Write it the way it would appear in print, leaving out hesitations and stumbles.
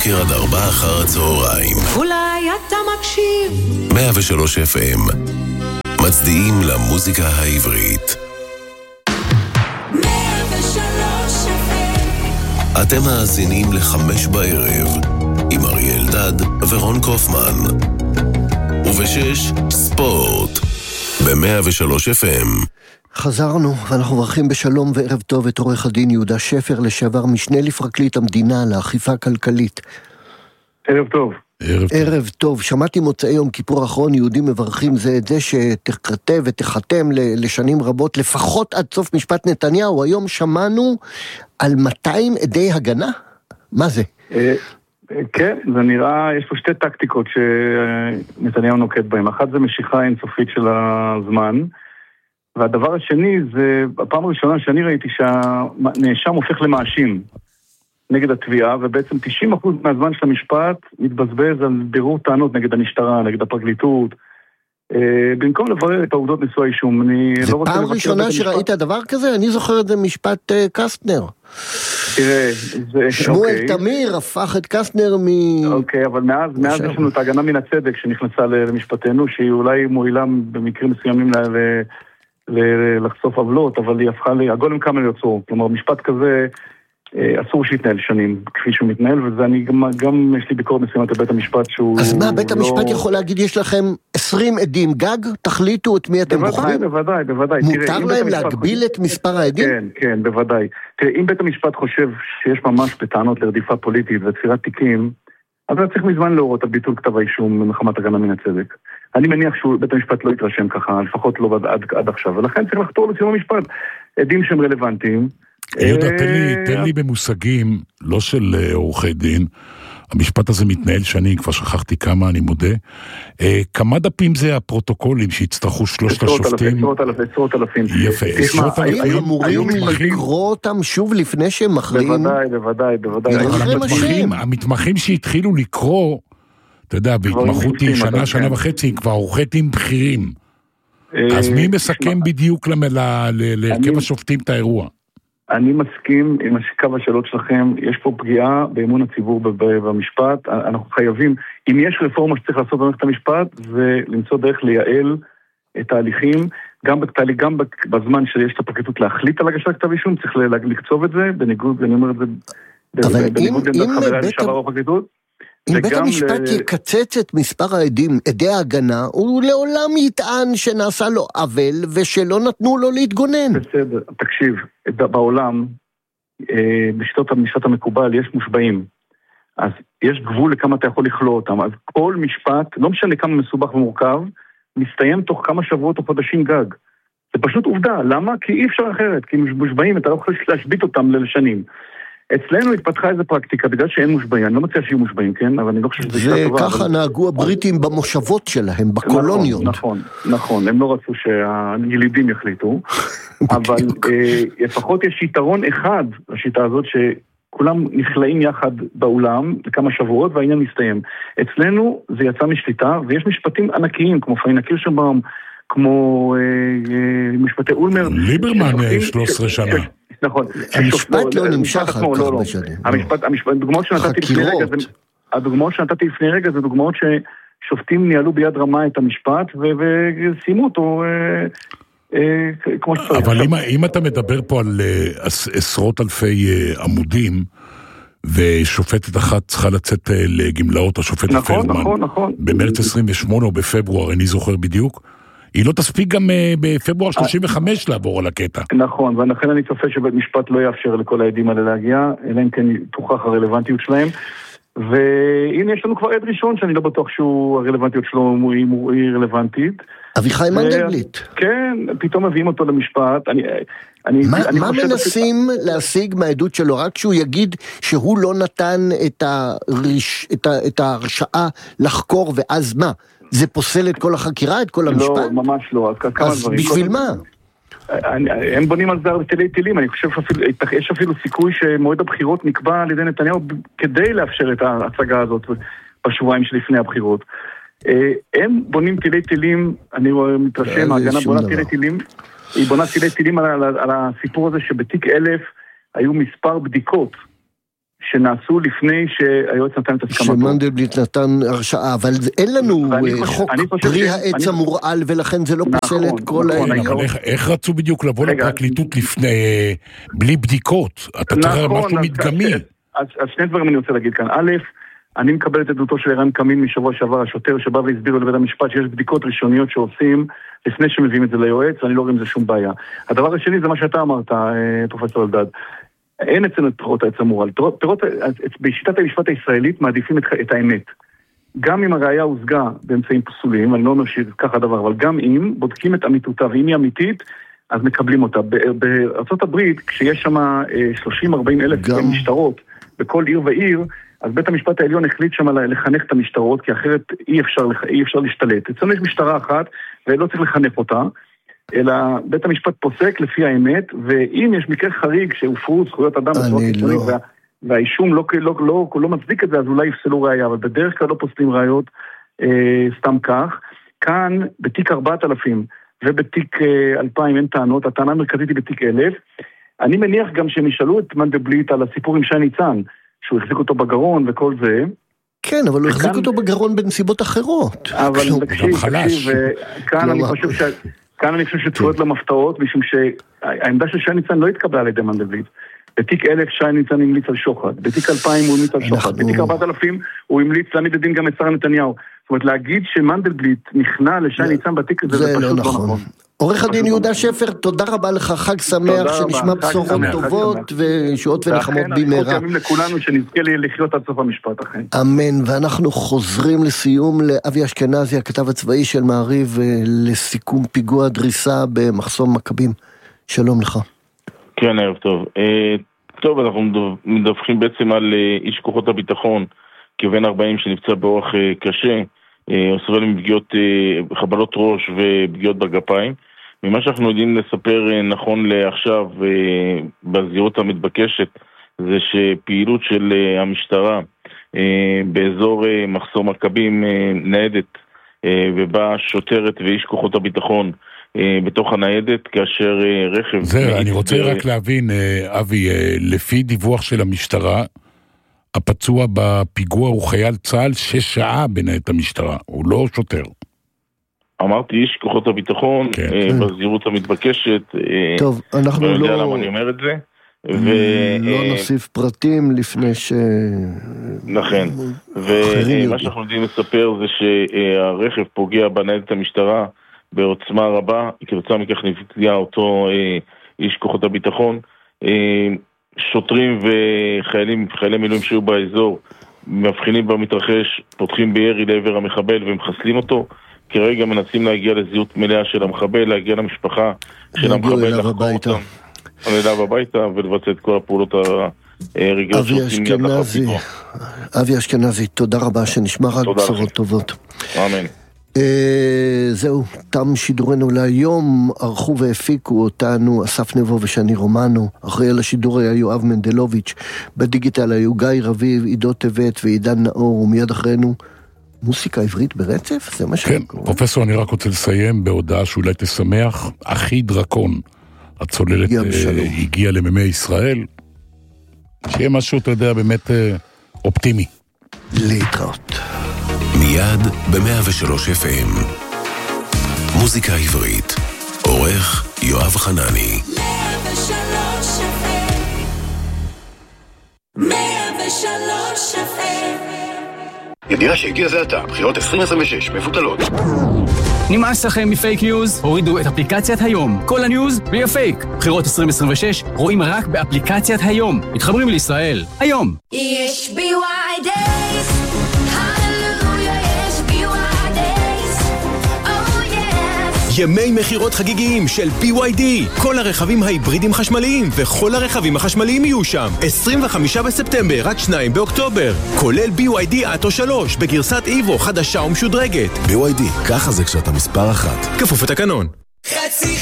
בבוקר עד 4 אחר הצהריים. אולי אתה מקשיב. 103 FM. מצדיעים למוזיקה העברית. 103 FM. אתם מאזינים ל5 בערב עם אריאל דד ורון קופמן. ובשש ספורט ב-103 FM. חזרנו, ואנחנו מברכים בשלום וערב טוב את עורך הדין יהודה שפר, לשעבר משנה לפרקליט המדינה לאכיפה כלכלית. ערב טוב. ערב טוב. שמעתי מוצאי יום כיפור האחרון יהודים מברכים זה את זה שתכתב ותחתם לשנים רבות, לפחות עד סוף משפט נתניהו. היום שמענו על 200 עדי הגנה? מה זה? כן, זה נראה, יש פה שתי טקטיקות שנתניהו נוקט בהם. אחת זה משיכה אינסופית של הזמן, והדבר השני זה, הפעם הראשונה שאני ראיתי שהנאשם הופך למאשים נגד התביעה, ובעצם 90% מהזמן של המשפט מתבזבז על בירור טענות נגד המשטרה, נגד הפרקליטות, במקום לברר את העובדות נשוא האישום. זה פעם ראשונה שראית דבר כזה? אני זוכר את זה משפט קסטנר. תראה, שמואל תמיר הפך את קסטנר אוקיי, אבל מאז יש לנו את ההגנה מן הצדק שנכנסה למשפטנו, שהיא אולי מועילה במקרים מסוימים לחשוף עוולות, אבל היא הפכה הגולם קם ליוצרו. כלומר, משפט כזה אסור שיתנהל שנים כפי שהוא מתנהל, וזה אני גם יש לי ביקורת מסוימת לבית המשפט שהוא... אז מה, בית המשפט יכול להגיד, יש לכם 20 עדים גג, תחליטו את מי אתם בוחרים? בוודאי. מותר להם להגביל את מספר העדים? כן, בוודאי. תראה, אם בית המשפט חושב שיש ממש בטענות לרדיפה פוליטית ותפירת תיקים, אז צריך מזמן להורות על ביטול כתב האישום במחמת הגנה מן הצדק. אני מניח שבית המשפט לא יתרשם ככה, לפחות לא עד עכשיו, ולכן צריך לחתור לסיום המשפט עדים שהם רלוונטיים. יהודה, תן לי במושגים, לא של עורכי דין, המשפט הזה מתנהל שנים, כבר שכחתי כמה, אני מודה. כמה דפים זה הפרוטוקולים שהצטרכו שלושת השופטים? עשרות אלפים. יפה, עשרות אלפים. היו אמורים לקרוא אותם שוב לפני שהם מכריעים? בוודאי. המתמחים שהתחילו לקרוא, אתה יודע, בהתמחות היא שנה וחצי, כבר עורכי דין בכירים. אז מי מסכם בדיוק להרכב השופטים את האירוע? אני מסכים עם קו השאלות שלכם, יש פה פגיעה באמון הציבור במשפט, אנחנו חייבים, אם יש רפורמה שצריך לעשות במערכת המשפט, זה למצוא דרך לייעל את ההליכים, גם בזמן שיש את הפרקליטות להחליט על הגשת כתב אישום, צריך לקצוב את זה, בניגוד, אני אומר את זה, בניגוד לעמדת חבריי לשעבר בפרקליטות. אם בית המשפט יקצץ את מספר העדים, עדי ההגנה, הוא לעולם יטען שנעשה לו עוול ושלא נתנו לו להתגונן. בסדר, תקשיב, בעולם, בשיטות המשפט המקובל, יש מושבעים. אז יש גבול לכמה אתה יכול לכלוא אותם. אז כל משפט, לא משנה כמה מסובך ומורכב, מסתיים תוך כמה שבועות או חודשים גג. זה פשוט עובדה. למה? כי אי אפשר אחרת. כי מושבעים, אתה לא יכול להשבית אותם לשנים. אצלנו התפתחה איזו פרקטיקה, בגלל שאין מושבעים, אני לא מציע שיהיו מושבעים, כן? אבל אני לא חושב שזה שיטה טובה. וככה נהגו הבריטים במושבות שלהם, בקולוניות. נכון, הם לא רצו שהילידים יחליטו, אבל לפחות יש יתרון אחד לשיטה הזאת, שכולם נכלאים יחד באולם לכמה שבועות, והעניין מסתיים. אצלנו זה יצא משליטה, ויש משפטים ענקיים, כמו פאינה קירשנבאום, כמו משפטי אולמר. ליברמן 13 שנה. נכון. המשפט לא נמשך על כך בשנים. הדוגמאות שנתתי לפני רגע זה דוגמאות ששופטים ניהלו ביד רמה את המשפט וסיימו אותו כמו שצריך. אבל אם אתה מדבר פה על עשרות אלפי עמודים ושופטת אחת צריכה לצאת לגמלאות, השופטת פרגמן, במרץ 28 או בפברואר, אני זוכר בדיוק, היא לא תספיק גם בפברואר 35 לעבור על הקטע. נכון, ולכן אני צופה שבית משפט לא יאפשר לכל העדים האלה להגיע, אלא אם כן תוכח הרלוונטיות שלהם. והנה יש לנו כבר עד ראשון שאני לא בטוח שהרלוונטיות שלו היא רלוונטית. אביחי מנדלבליט. כן, פתאום מביאים אותו למשפט. מה מנסים להשיג מהעדות שלו? רק שהוא יגיד שהוא לא נתן את ההרשאה לחקור, ואז מה? זה פוסל את כל החקירה, את כל המשפט? לא, ממש לא. אז בשביל מה? הם בונים על זה תלי טילים, אני חושב שיש אפילו סיכוי שמועד הבחירות נקבע על ידי נתניהו כדי לאפשר את ההצגה הזאת בשבועיים שלפני הבחירות. הם בונים תלי טילים, אני מתרשם, ההגנה בונה תלי טילים, היא בונה תלי טילים על הסיפור הזה שבתיק 1000 היו מספר בדיקות שנעשו לפני שהיועץ נתן את הסכמתו. שמנדלבליט נתן הרשאה, אבל אין לנו חוק פרי העץ המורעל, ולכן זה לא פוסל את כל איך רצו בדיוק לבוא לפרקליטות לפני, בלי בדיקות? אתה תראה משהו מדגמי. אז שני דברים אני רוצה להגיד כאן. א', אני מקבל את עדותו של ערן קמין משבוע שעבר, השוטר שבא והסביר לבית המשפט שיש בדיקות ראשוניות שעושים לפני שמביאים את זה ליועץ, ואני לא רואה עם זה שום בעיה. הדבר השני זה מה שאתה אמרת, פרופסור אלדד. אין אצלנו את פירות העץ המורעל. בשיטת המשפט הישראלית מעדיפים את האמת. גם אם הראייה הושגה באמצעים פסולים, אני לא אומר שכך הדבר, אבל גם אם בודקים את אמיתותה, ואם היא אמיתית, אז מקבלים אותה. בארצות הברית, כשיש שם 30-40 אלף משטרות בכל עיר ועיר, אז בית המשפט העליון החליט שם לחנך את המשטרות, כי אחרת אי אפשר להשתלט. אצלנו יש משטרה אחת, ולא צריך לחנך אותה, אלא בית המשפט פוסק לפי האמת, ואם יש מקרה חריג שהופרו זכויות אדם בצורה קיצונית, והאישום לא מצדיק את זה, אז אולי יפסלו ראייה, אבל בדרך כלל לא פוסלים ראיות סתם כך. כאן, בתיק 4,000 ובתיק 2,000 אין טענות, הטענה המרכזית היא בתיק 1,000. אני מניח גם שהם ישאלו את מנדלבליט על הסיפור עם שי ניצן, שהוא החזיק אותו בגרון וכל זה. כן, אבל הוא החזיק אותו בגרון בנסיבות אחרות. אבל תקשיב, כאן אני חושב שצפויות למפתעות, משום שהעמדה של שי ניצן לא התקבלה על ידי מנדלבליט. בתיק 1,000 שי ניצן המליץ על שוחד, בתיק 2,000 הוא המליץ על שוחד, בתיק 4,000 הוא המליץ להעמיד לדין גם את שר נתניהו. זאת אומרת, להגיד שמנדלבליט נכנע לשי ניצן בתיק הזה, זה פשוט לא נכון. עורך הדין יהודה שפר, תודה רבה לך, חג שמח, שנשמע בשורות טובות ושועות ונחמות במהרה. ואכן, ימים לכולנו שנזכה לחיות עד סוף המשפט, אכן. אמן, ואנחנו חוזרים לסיום לאבי אשכנזי, הכתב הצבאי של מעריב, לסיכום פיגוע דריסה במחסום מכבים. שלום לך. כן, ערב טוב. טוב, אנחנו מדווחים בעצם על איש כוחות הביטחון, כבן 40 שנפצע באורח קשה, הוא סובל מפגיעות, חבלות ראש ופגיעות בגפיים. ממה שאנחנו יודעים לספר נכון לעכשיו בזירות המתבקשת, זה שפעילות של המשטרה באזור מחסום מכבים ניידת, ובה שוטרת ואיש כוחות הביטחון בתוך הניידת, כאשר רכב... אני רוצה רק להבין, אבי, לפי דיווח של המשטרה, הפצוע בפיגוע הוא חייל צה"ל 6 שעה בניידת המשטרה, הוא לא שוטר. אמרתי איש כוחות הביטחון, בזירות המתבקשת. טוב, אנחנו לא... אני יודע למה אני אומר את זה. לא נוסיף פרטים לפני ש... נכון. ומה שאנחנו יודעים לספר זה שהרכב פוגע בניידת המשטרה בעוצמה רבה, כתוצאה מכך נפגע אותו איש כוחות הביטחון. שוטרים וחיילים, חיילי מילואים שהיו באזור, מבחינים במתרחש, פותחים בירי לעבר המחבל ומחסלים אותו. כרגע מנסים להגיע לזהות מלאה של המחבל, להגיע למשפחה של המחבל, לחקור אותם, אליו הביתה ולבצע את כל הפעולות הרגעיות שעושים מיד אחת פיגוע. אבי אשכנזי, תודה רבה, שנשמע רק בשורות טובות. אמן. זהו, תם שידורנו להיום. ערכו והפיקו אותנו אסף נבו ושני רומנו, אחראי על השידור היה יואב מנדלוביץ', בדיגיטל היו גיא רביב, עידו טבת ועידן נאור, ומיד אחרינו מוסיקה עברית ברצף? זה מה כן, פרופסור, אני רק רוצה לסיים בהודעה שאולי תשמח. אחי דרקון, הצוללת הגיעה לממי ישראל, שיהיה משהו, אתה יודע, באמת אופטימי. להתראות. מיד ב-103 FM. מוזיקה עברית. עורך יואב חנני. 103 FM. 103 FM. ידיעה שהגיע זה עתה, בחירות 2026 מבוטלות. נמאס לכם מפייק ניוז? הורידו את אפליקציית היום. כל הניוז בלי הפייק. בחירות 2026 רואים רק באפליקציית היום. מתחברים לישראל. היום. יש BY Days. ימי מחירות חגיגיים של BYD. כל הרכבים ההיברידים חשמליים וכל הרכבים החשמליים יהיו שם. 25 בספטמבר עד 2 באוקטובר. כולל BYD אטו 3 בגרסת איבו חדשה ומשודרגת. BYD, ככה זה כשאתה מספר 1. כפוף לתקנון. חצי